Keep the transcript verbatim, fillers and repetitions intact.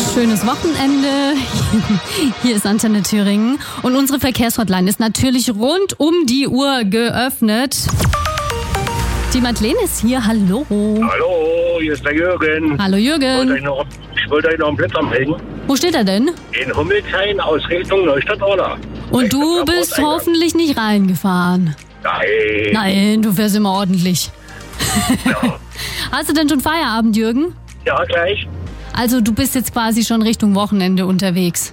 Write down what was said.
Schönes Wochenende. Hier ist Antenne Thüringen. Und unsere Verkehrshotline ist natürlich rund um die Uhr geöffnet. Die Madeleine ist hier. Hallo. Hallo, hier ist der Jürgen. Hallo Jürgen. Wollte ich, noch, ich wollte euch noch einen Blitz anmelden. Wo steht er denn? In Hummelsheim aus Richtung Neustadt-Orla. Und du bist hoffentlich nicht reingefahren. Nein. Nein, du fährst immer ordentlich. Ja. Hast du denn schon Feierabend, Jürgen? Ja, gleich. Also du bist jetzt quasi schon Richtung Wochenende unterwegs.